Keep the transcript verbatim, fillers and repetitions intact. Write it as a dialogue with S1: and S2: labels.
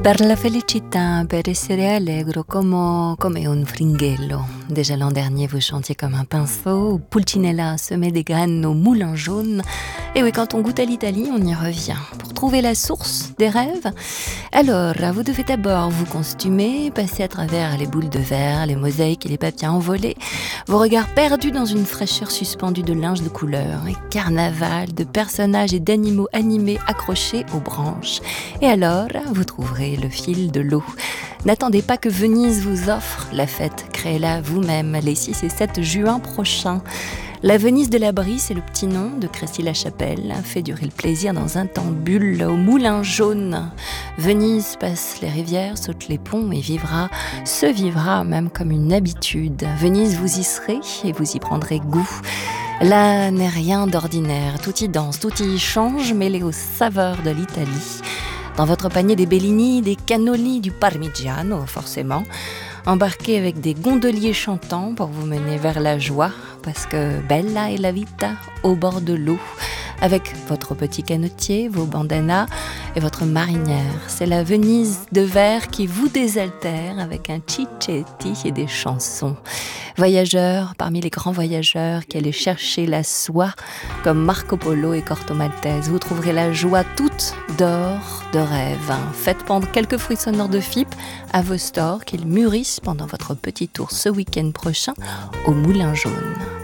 S1: Per la felicità, per essere allegro come, come un fringhello. Déjà l'an dernier, vous chantiez comme un pinceau. Pulcinella semait des graines au moulin jaune. Et oui, quand on goûte à l'Italie, on y revient. Pour trouver la source des rêves, alors, vous devez d'abord vous costumer, passer à travers les boules de verre, les mosaïques et les papiers envolés, vos regards perdus dans une fraîcheur suspendue de linge de couleur, et carnaval de personnages et d'animaux animés accrochés aux branches. Et alors, vous trouverez le fil de l'eau. N'attendez pas que Venise vous offre la fête, créez-la vous-même les six et sept juin prochains. La Venise de la Brie, c'est le petit nom de Crécy-la-Chapelle, fait durer le plaisir dans un temps bulle au moulin jaune. Venise passe les rivières, saute les ponts et vivra, se vivra même comme une habitude. Venise, vous y serez et vous y prendrez goût. Là n'est rien d'ordinaire, tout y danse, tout y change, mêlé aux saveurs de l'Italie. Dans votre panier des Bellini, des cannoli, du parmigiano forcément, embarquez avec des gondoliers chantants pour vous mener vers la joie, parce que bella est la vita au bord de l'eau, avec votre petit canotier, vos bandanas et votre marinière. C'est la Venise de verre qui vous désaltère avec un cicchetti et des chansons. Voyageurs, parmi les grands voyageurs qui allaient chercher la soie, comme Marco Polo et Corto Maltese, vous trouverez la joie toute d'or, de rêve. Faites pendre quelques fruits sonores de Fippe à vos stores, qu'ils mûrissent pendant votre petit tour ce week-end prochain au Moulin Jaune.